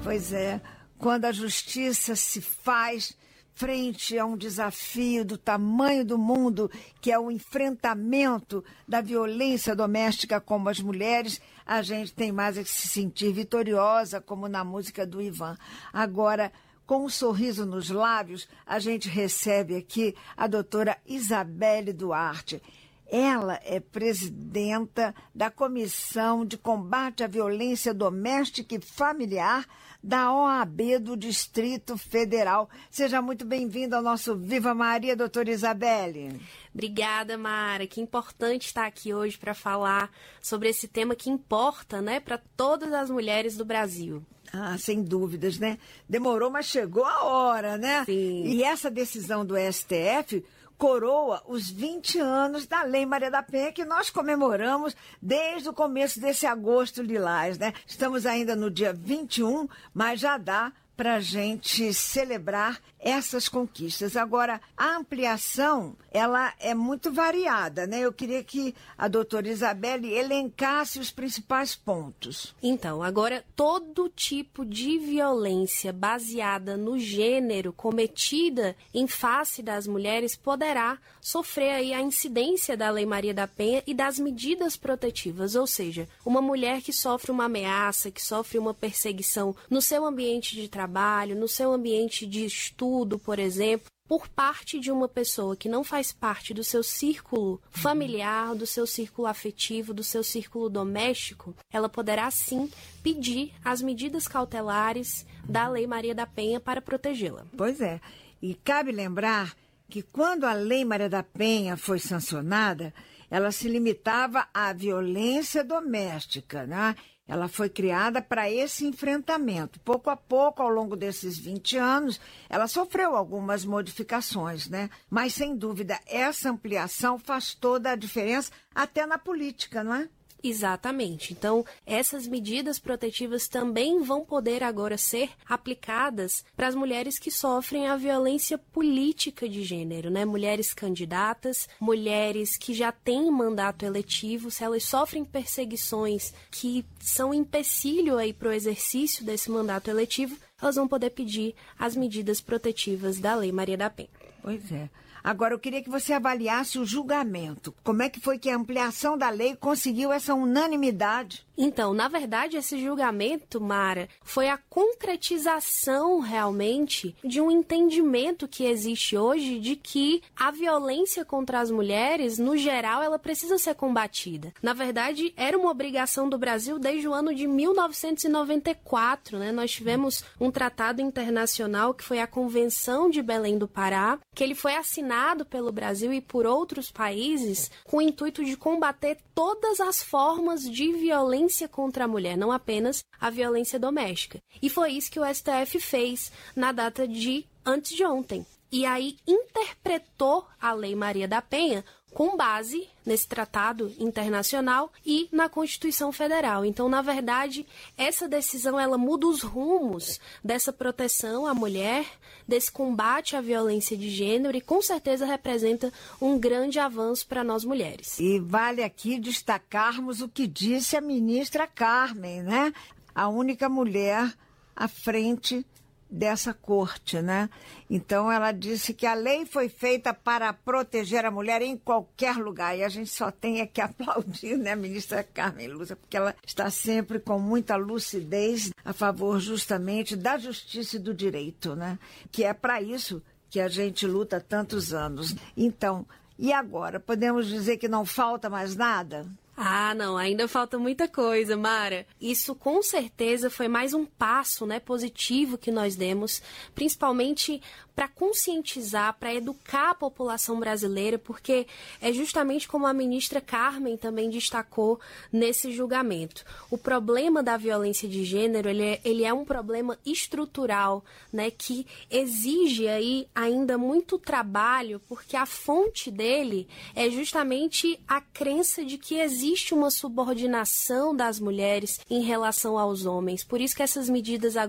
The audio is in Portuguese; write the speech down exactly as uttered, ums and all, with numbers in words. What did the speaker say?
Pois é, quando a justiça se faz frente a um desafio do tamanho do mundo, que é o enfrentamento da violência doméstica como as mulheres, a gente tem mais a se sentir vitoriosa, como na música do Ivan. Agora, com um sorriso nos lábios, a gente recebe aqui a doutora Isabelle Duarte. Ela é presidenta da Comissão de Combate à Violência Doméstica e Familiar da O A B do Distrito Federal. Seja muito bem-vinda ao nosso Viva Maria, doutora Isabelle. Obrigada, Mara. Que importante estar aqui hoje para falar sobre esse tema que importa, né, para todas as mulheres do Brasil. Ah, sem dúvidas, né? Demorou, mas chegou a hora, né? Sim. E essa decisão do S T F coroa os vinte anos da Lei Maria da Penha, que nós comemoramos desde o começo desse agosto lilás, né? Estamos ainda no dia vinte e um, mas já dá para a gente celebrar essas conquistas. Agora, a ampliação, ela é muito variada, né? Eu queria que a doutora Isabelle elencasse os principais pontos. Então, agora, todo tipo de violência baseada no gênero cometida em face das mulheres poderá sofrer aí a incidência da Lei Maria da Penha e das medidas protetivas, ou seja, uma mulher que sofre uma ameaça, que sofre uma perseguição no seu ambiente de trabalho, no seu ambiente de estudo, por exemplo, por parte de uma pessoa que não faz parte do seu círculo familiar, do seu círculo afetivo, do seu círculo doméstico, ela poderá sim pedir as medidas cautelares da Lei Maria da Penha para protegê-la. Pois é, e cabe lembrar que quando a Lei Maria da Penha foi sancionada, ela se limitava à violência doméstica, né? Ela foi criada para esse enfrentamento. Pouco a pouco, ao longo desses vinte anos, ela sofreu algumas modificações, né? Mas, sem dúvida, essa ampliação faz toda a diferença, até na política, não é? Exatamente. Então, essas medidas protetivas também vão poder agora ser aplicadas para as mulheres que sofrem a violência política de gênero, né? Mulheres candidatas, mulheres que já têm mandato eletivo, se elas sofrem perseguições que são empecilho aí para o exercício desse mandato eletivo, elas vão poder pedir as medidas protetivas da Lei Maria da Penha. Pois é. Agora, eu queria que você avaliasse o julgamento. Como é que foi que a ampliação da lei conseguiu essa unanimidade? Então, na verdade, esse julgamento, Mara, foi a concretização realmente de um entendimento que existe hoje de que a violência contra as mulheres, no geral, ela precisa ser combatida. Na verdade, era uma obrigação do Brasil desde o ano de mil novecentos e noventa e quatro, né? Nós tivemos um tratado internacional que foi a Convenção de Belém do Pará, que ele foi assinado pelo Brasil e por outros países com o intuito de combater todas as formas de violência contra a mulher, não apenas a violência doméstica. E foi isso que o S T F fez na data de antes de ontem. E aí interpretou a Lei Maria da Penha com base nesse tratado internacional e na Constituição Federal. Então, na verdade, essa decisão ela muda os rumos dessa proteção à mulher, desse combate à violência de gênero e com certeza representa um grande avanço para nós mulheres. E vale aqui destacarmos o que disse a ministra Carmen, né? A única mulher à frente dessa corte, né? Então, ela disse que a lei foi feita para proteger a mulher em qualquer lugar. E a gente só tem é que aplaudir, né, a ministra Carmen Lúcia, porque ela está sempre com muita lucidez a favor justamente da justiça e do direito, né? Que é para isso que a gente luta há tantos anos. Então, e agora? Podemos dizer que não falta mais nada? Ah, não, ainda falta muita coisa, Mara. Isso com certeza foi mais um passo, né, positivo que nós demos, principalmente para conscientizar, para educar a população brasileira, porque é justamente como a ministra Carmen também destacou nesse julgamento. O problema da violência de gênero, ele é, ele é um problema estrutural, né, que exige aí ainda muito trabalho, porque a fonte dele é justamente a crença de que existe uma subordinação das mulheres em relação aos homens. Por isso que essas medidas